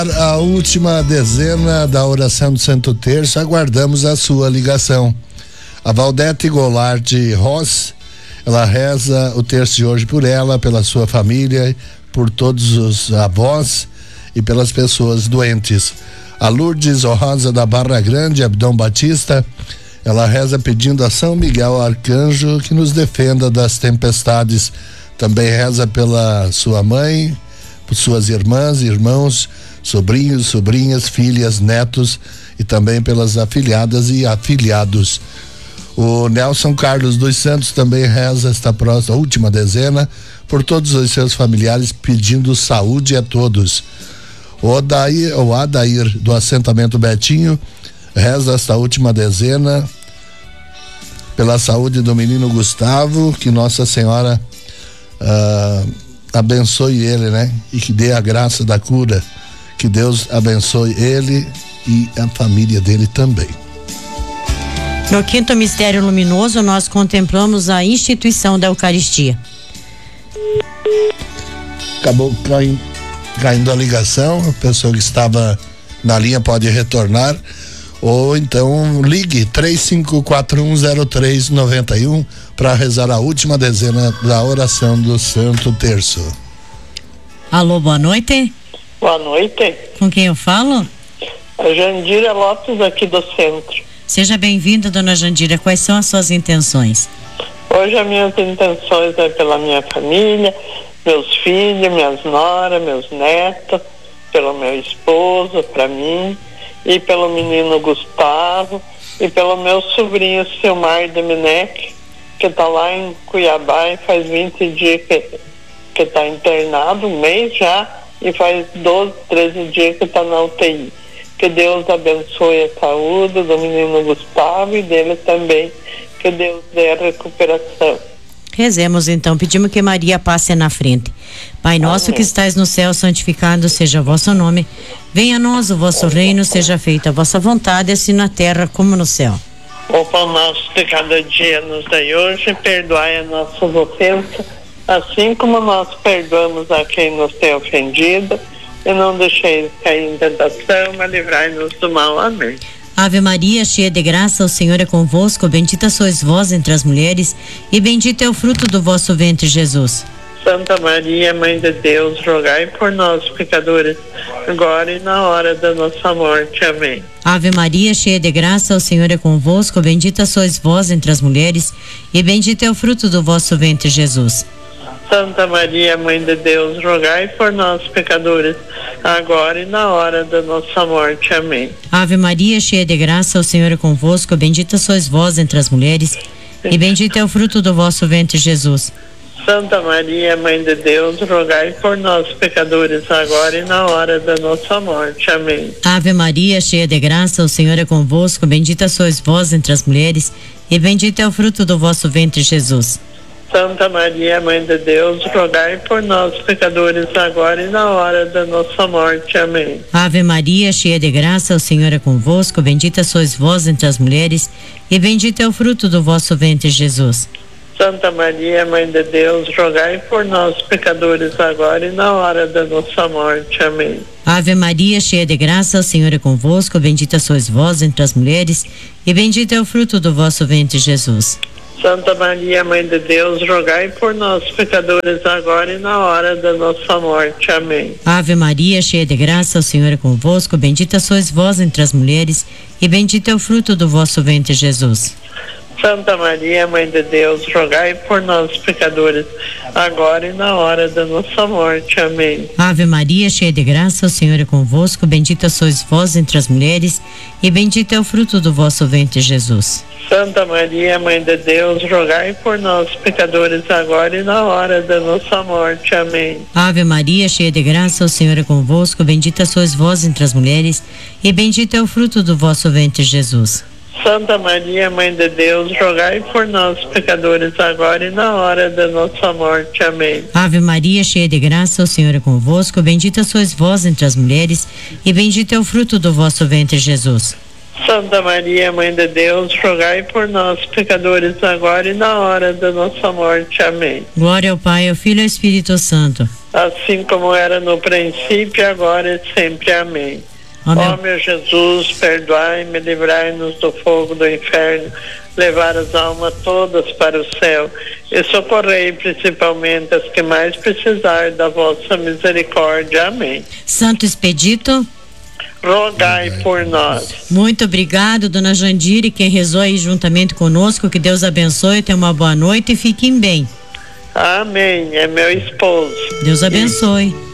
A última dezena da oração do Santo Terço, aguardamos a sua ligação. A Valdete Goulart Ross, ela reza o terço de hoje por ela, pela sua família, por todos os avós e pelas pessoas doentes. A Lourdes Rosa da Barra Grande, Abdom Batista, ela reza pedindo a São Miguel Arcanjo que nos defenda das tempestades. Também reza pela sua mãe, por suas irmãs, irmãos, sobrinhos, sobrinhas, filhas, netos e também pelas afilhadas e afilhados. O Nelson Carlos dos Santos também reza esta próxima última dezena por todos os seus familiares, pedindo saúde a todos. O Adair do assentamento Betinho reza esta última dezena pela saúde do menino Gustavo, que Nossa Senhora abençoe ele, né? E que dê a graça da cura. Que Deus abençoe ele e a família dele também. No quinto mistério luminoso, nós contemplamos a instituição da Eucaristia. Acabou caindo a ligação, a pessoa que estava na linha pode retornar, ou então ligue 35410391 para rezar a última dezena da oração do Santo Terço. Alô, boa noite. Boa noite. Com quem eu falo? A Jandira Lopes, aqui do centro. Seja bem-vinda, dona Jandira. Quais são as suas intenções? Hoje as minhas intenções é pela minha família, meus filhos, minhas noras, meus netos, pelo meu esposo, para mim, e pelo menino Gustavo, e pelo meu sobrinho Silmar Domenech, que está lá em Cuiabá e faz 20 dias que está internado, um mês já, e faz 12, 13 dias que está na UTI. Que Deus abençoe a saúde do menino Gustavo e dele também, que Deus dê a recuperação. Rezemos então, pedimos que Maria passe na frente. Pai nosso, amém, que estais no céu, santificado seja o vosso nome. Venha a nós o vosso reino, seja feita a vossa vontade, assim na terra como no céu. O pão nosso de cada dia nos dai hoje, perdoai as nossas ofensas, assim como nós perdoamos a quem nos tem ofendido, e não deixeis cair em tentação, mas livrai-nos do mal. Amém. Ave Maria, cheia de graça, o Senhor é convosco, bendita sois vós entre as mulheres, e bendito é o fruto do vosso ventre, Jesus. Santa Maria, Mãe de Deus, rogai por nós, pecadores, agora e na hora da nossa morte. Amém. Ave Maria, cheia de graça, o Senhor é convosco, bendita sois vós entre as mulheres, e bendito é o fruto do vosso ventre, Jesus. Santa Maria, Mãe de Deus, rogai por nós, pecadores, agora e na hora da nossa morte. Amém. Ave Maria, cheia de graça, o Senhor é convosco, bendita sois vós entre as mulheres, e bendito é o fruto do vosso ventre, Jesus. Santa Maria, Mãe de Deus, rogai por nós, pecadores, agora e na hora da nossa morte. Amém. Ave Maria, cheia de graça, o Senhor é convosco, bendita sois vós entre as mulheres, e bendito é o fruto do vosso ventre, Jesus. Santa Maria, Mãe de Deus, rogai por nós, pecadores, agora e na hora da nossa morte. Amém. Ave Maria, cheia de graça, o Senhor é convosco, bendita sois vós entre as mulheres, e bendito é o fruto do vosso ventre, Jesus. Santa Maria, Mãe de Deus, rogai por nós, pecadores, agora e na hora da nossa morte. Amém. Ave Maria, cheia de graça, o Senhor é convosco, bendita sois vós entre as mulheres, e bendito é o fruto do vosso ventre, Jesus. Santa Maria, Mãe de Deus, rogai por nós, pecadores, agora e na hora da nossa morte. Amém. Ave Maria, cheia de graça, o Senhor é convosco, bendita sois vós entre as mulheres, e bendito é o fruto do vosso ventre, Jesus. Santa Maria, Mãe de Deus, rogai por nós, pecadores, agora e na hora da nossa morte. Amém. Ave Maria, cheia de graça, o Senhor é convosco, bendita sois vós entre as mulheres, e bendito é o fruto do vosso ventre, Jesus. Santa Maria, Mãe de Deus, rogai por nós, pecadores, agora e na hora da nossa morte. Amém. Ave Maria, cheia de graça, o Senhor é convosco, bendita sois vós entre as mulheres, e bendito é o fruto do vosso ventre, Jesus. Santa Maria, Mãe de Deus, rogai por nós, pecadores, agora e na hora da nossa morte. Amém. Ave Maria, cheia de graça, o Senhor é convosco, bendita sois vós entre as mulheres, e bendito é o fruto do vosso ventre, Jesus. Santa Maria, Mãe de Deus, rogai por nós, pecadores, agora e na hora da nossa morte. Amém. Glória ao Pai, ao Filho e ao Espírito Santo. assim como era no princípio, agora e sempre. Amém. Ó meu Jesus, perdoai-me, livrai-nos do fogo do inferno, levar as almas todas para o céu e socorrei principalmente as que mais precisarem da vossa misericórdia. Amém. Santo Expedito, rogai por nós. Muito obrigado, dona Jandira, e quem rezou aí juntamente conosco, que Deus abençoe, tenha uma boa noite e fiquem bem. Amém. É meu esposo. Deus abençoe.